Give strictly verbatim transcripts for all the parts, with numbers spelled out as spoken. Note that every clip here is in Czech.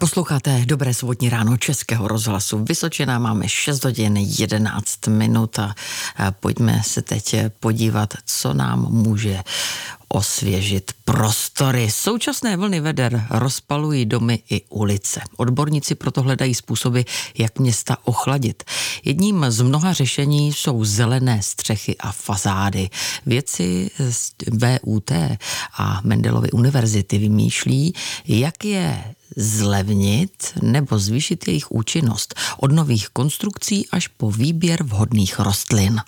Posloucháte Dobré sobotní ráno Českého rozhlasu Vysočina, máme šest hodin jedenáct minut a pojďme se teď podívat, co nám může osvěžit prostory. Současné vlny veder rozpalují domy i ulice. Odborníci proto hledají způsoby, jak města ochladit. Jedním z mnoha řešení jsou zelené střechy a fasády. Vědci z V U T a Mendelovy univerzity vymýšlí, jak je zlevnit nebo zvýšit jejich účinnost. Od nových konstrukcí až po výběr vhodných rostlin.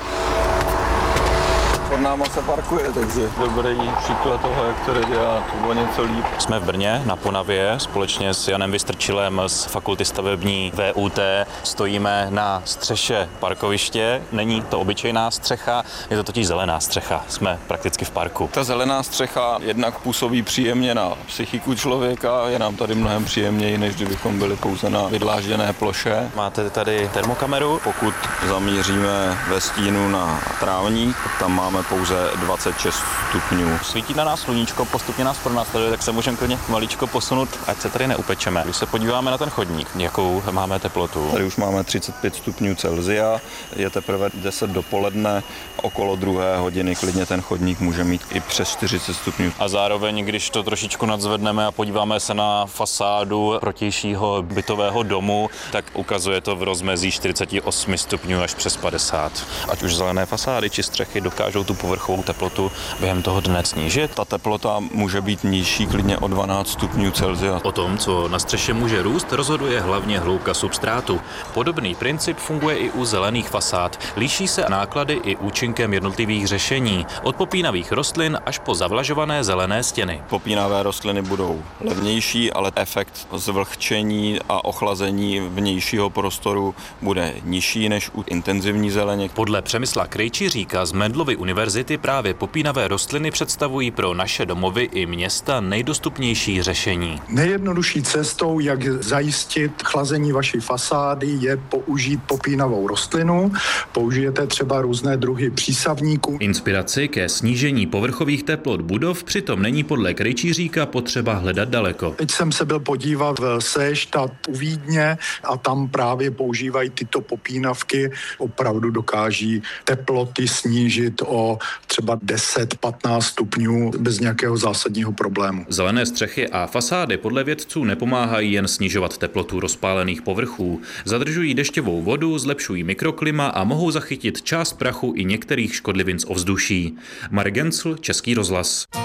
Pod náma se parkuje, takže dobrý příklad toho, jak to dělat, to bylo něco líp. Jsme v Brně na Ponavě společně s Janem Vystrčilem z Fakulty stavební V U T. Stojíme na střeše parkoviště. Není to obyčejná střecha, je to totiž zelená střecha. Jsme prakticky v parku. Ta zelená střecha jednak působí příjemně na psychiku člověka, je nám tady mnohem příjemněji, než kdybychom byli pouze na vydlážděné ploše. Máte tady termokameru? Pokud zamíříme ve stínu na trávník, tam máme pouze dvacet šest stupňů. Svítí na nás sluníčko, postupně nás pronásleduje, tak se můžeme klidně maličko posunout, ať se tady neupečeme. Když se podíváme na ten chodník, jakou máme teplotu? Tady už máme třicet pět stupňů Celsia, je teprve deset dopoledne, okolo druhé hodiny klidně ten chodník může mít i přes čtyřicet stupňů. A zároveň, když to trošičku nadzvedneme a podíváme se na fasádu protějšího bytového domu, tak ukazuje to v rozmezí čtyřicet osm stupňů až přes padesát. Ať už zelené fasády či střechy dokážou tu povrchovou teplotu během toho dne snížit. Ta teplota může být nižší klidně o dvanáct stupňů Celsia. O tom, co na střeše může růst, rozhoduje hlavně hloubka substrátu. Podobný princip funguje i u zelených fasád. Liší se náklady i účinkem jednotlivých řešení, od popínavých rostlin až po zavlažované zelené stěny. Popínavé rostliny budou levnější, ale efekt zvlhčení a ochlazení vnějšího prostoru bude nižší než u intenzivní zeleně. Podle Přemysla Krejčíříka z Mendelovy univerzity právě popínavé rostliny představují pro naše domovy i města nejdostupnější řešení. Nejjednodušší cestou, jak zajistit chlazení vaší fasády, je použít popínavou rostlinu. Použijete třeba různé druhy přísavníků. Inspiraci ke snížení povrchových teplot budov přitom není podle Krejčíříka potřeba hledat daleko. Teď jsem se byl podívat v Seštat u Vídně a tam právě používají tyto popínavky. Opravdu dokáží teploty snížit o třeba deset patnáct stupňů bez nějakého zásadního problému. Zelené střechy a fasády podle vědců nepomáhají jen snižovat teplotu rozpálených povrchů. Zadržují dešťovou vodu, zlepšují mikroklima a mohou zachytit část prachu i některých škodlivin z ovzduší. Marek Gencl, Český rozhlas.